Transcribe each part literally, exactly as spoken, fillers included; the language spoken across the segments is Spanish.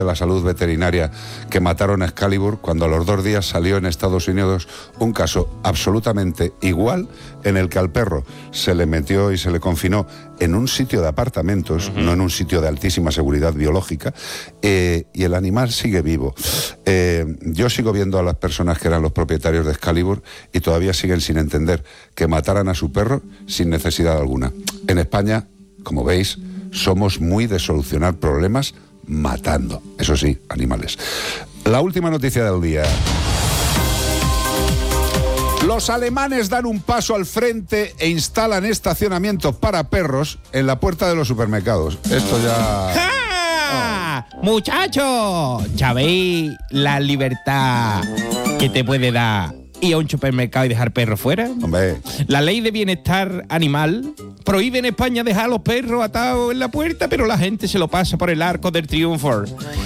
de la salud veterinaria que mataron a Excalibur, cuando a los dos días salió en Estados Unidos un caso absolutamente igual en el que al perro se le metió y se le confinó en un sitio de apartamentos, uh-huh. no en un sitio de altísima seguridad biológica, eh, y el animal sigue vivo. Eh, yo sigo viendo a las personas que eran los propietarios de Excalibur y todavía siguen sin entender que mataran a su perro sin necesidad alguna. En España, como veis, somos muy de solucionar problemas matando, eso sí, animales. La última noticia del día. Los alemanes dan un paso al frente e instalan estacionamientos para perros en la puerta de los supermercados. Esto ya... ¡Ja! Oh. ¡Muchachos! ¿Sabéis la libertad que te puede dar ir a un supermercado y dejar perros fuera? Hombre. La ley de bienestar animal prohíbe en España dejar a los perros atados en la puerta, pero la gente se lo pasa por el arco del triunfo.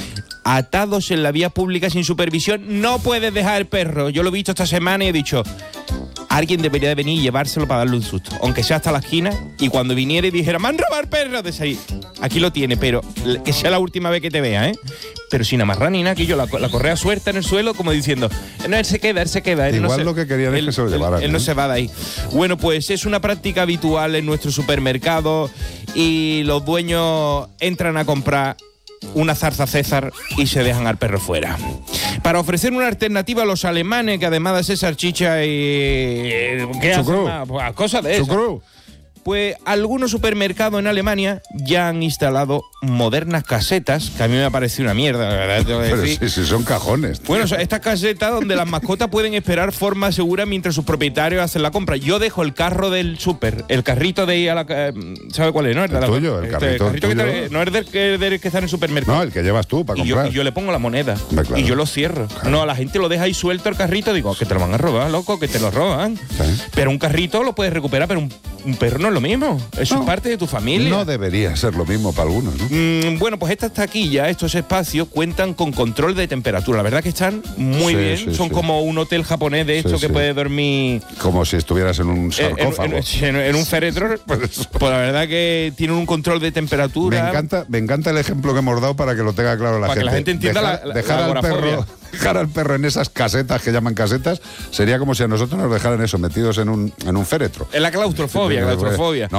Atados en la vía pública sin supervisión, no puedes dejar el perro. Yo lo he visto esta semana y he dicho, alguien debería de venir y llevárselo para darle un susto, aunque sea hasta la esquina, y cuando viniera y dijera, me han robado el perro, de ahí, aquí lo tiene, pero que sea la última vez que te vea, ¿eh? Pero sin amarrar ni nada, que yo la, la correa suelta en el suelo, como diciendo, no, él se queda, él se queda. Él Igual no se, lo que querían él, es que se lo llevaran. Él, él ¿eh? no se va de ahí. Bueno, pues es una práctica habitual en nuestro supermercado y los dueños entran a comprar una zarza César y se dejan al perro fuera. Para ofrecer una alternativa a los alemanes, que además de ser salchicha y... ¿qué hacen más? Pues cosas de eso. Pues algunos supermercados en Alemania ya han instalado modernas casetas, que a mí me ha parecido una mierda, la verdad. Tengo que Pero decir. sí, sí, son cajones. Tío. Bueno, estas casetas donde las mascotas pueden esperar forma segura mientras sus propietarios hacen la compra. Yo dejo el carro del súper, el carrito de ir a la... ¿Sabe cuál es? ¿No? El, el la, tuyo, el carrito, este, el carrito tuyo. Que te, no es del que, del que está en el supermercado. No, el que llevas tú para y comprar. Yo, y yo le pongo la moneda. Hombre, claro. Y yo lo cierro. Claro. No, a la gente lo deja ahí suelto el carrito. Digo, que te lo van a robar, loco, que te lo roban. ¿Sí? Pero un carrito lo puedes recuperar, pero un, un perro no es lo mismo. Eso no, es parte de tu familia. No debería ser lo mismo para algunos, ¿no? Mm, bueno, pues estas taquillas, estos espacios, cuentan con control de temperatura. La verdad que están muy sí, bien. Sí, Son sí. como un hotel japonés de esto sí, que sí. puede dormir... Como si estuvieras en un sarcófago. En, en, en, en un féretro. Pues la verdad que tienen un control de temperatura. Me encanta, me encanta el ejemplo que hemos dado para que lo tenga claro la para gente. Para que la gente entienda dejar, la, dejar la al perro, dejar al perro en esas casetas que llaman casetas sería como si a nosotros nos dejaran eso, metidos en un, en un féretro. Es la claustrofobia, claustrofobia. No.